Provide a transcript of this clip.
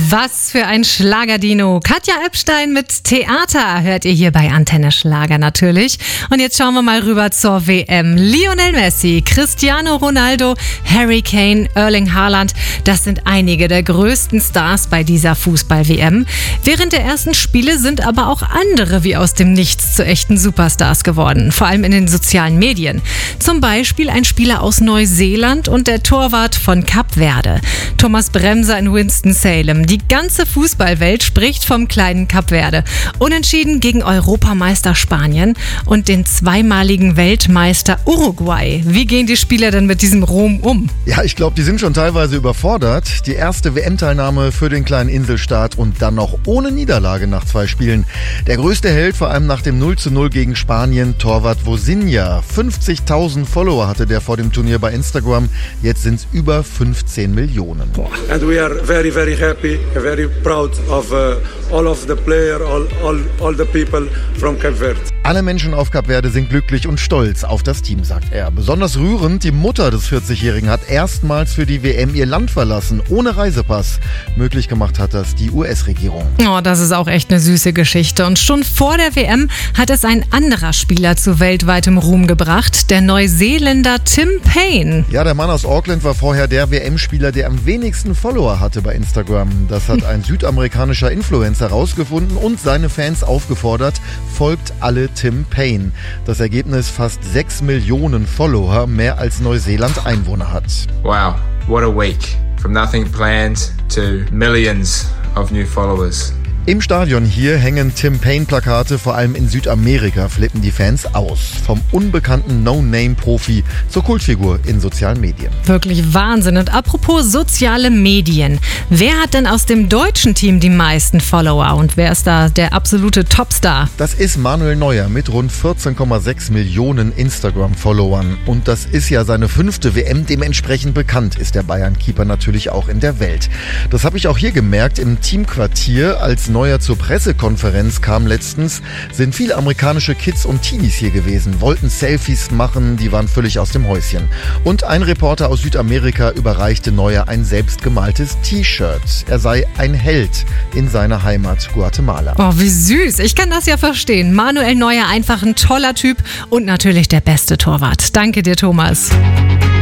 Was für ein Schlagerdino. Katja Epstein mit Theater hört ihr hier bei Antenne Schlager natürlich. Und jetzt schauen wir mal rüber zur WM. Lionel Messi, Cristiano Ronaldo, Harry Kane, Erling Haaland, das sind einige der größten Stars bei dieser Fußball-WM. Während der ersten Spiele sind aber auch andere wie aus dem Nichts zu echten Superstars geworden, vor allem in den sozialen Medien. Zum Beispiel ein Spieler aus Neuseeland und der Torwart von Kap Verde, Thomas Bremser in Winston-Salem. Die ganze Fußballwelt spricht vom kleinen Kap Verde. Unentschieden gegen Europameister Spanien und den zweimaligen Weltmeister Uruguay. Wie gehen die Spieler denn mit diesem Ruhm um? Ja, ich glaube, die sind schon teilweise überfordert. Die erste WM-Teilnahme für den kleinen Inselstaat und dann noch ohne Niederlage nach 2 Spielen. Der größte Held, vor allem nach dem 0:0 gegen Spanien, Torwart Vozinha. 50.000 Follower hatte der vor dem Turnier bei Instagram. Jetzt sind es über 15 Millionen. And we are very, very happy, very proud of all of the players, all the people from Cape Verde. Alle Menschen auf Kap Verde sind glücklich und stolz auf das Team, sagt er. Besonders rührend, die Mutter des 40-Jährigen hat erstmals für die WM ihr Land verlassen, ohne Reisepass. Möglich gemacht hat das die US-Regierung. Oh, das ist auch echt eine süße Geschichte. Und schon vor der WM hat es ein anderer Spieler zu weltweitem Ruhm gebracht, der Neuseeländer Tim Payne. Ja, der Mann aus Auckland war vorher der WM-Spieler, der am wenigsten Follower hatte bei Instagram. Das hat ein südamerikanischer Influencer herausgefunden und seine Fans aufgefordert, folgt alle Tim Payne. Das Ergebnis: fast 6 Millionen Follower, mehr als Neuseeland Einwohner hat. Wow, what a week. From nothing planned to millions of new followers. Im Stadion hier hängen Tim Payne-Plakate, vor allem in Südamerika flippen die Fans aus. Vom unbekannten No-Name-Profi zur Kultfigur in sozialen Medien. Wirklich Wahnsinn. Und apropos soziale Medien. Wer hat denn aus dem deutschen Team die meisten Follower? Und wer ist da der absolute Topstar? Das ist Manuel Neuer mit rund 14,6 Millionen Instagram-Followern. Und das ist ja seine 5. WM. Dementsprechend bekannt ist der Bayern-Keeper natürlich auch in der Welt. Das habe ich auch hier gemerkt im Teamquartier, als Neuer zur Pressekonferenz kam letztens, sind viele amerikanische Kids und Teenies hier gewesen, wollten Selfies machen, die waren völlig aus dem Häuschen. Und ein Reporter aus Südamerika überreichte Neuer ein selbstgemaltes T-Shirt. Er sei ein Held in seiner Heimat Guatemala. Oh, wie süß. Ich kann das ja verstehen. Manuel Neuer einfach ein toller Typ und natürlich der beste Torwart. Danke dir, Thomas.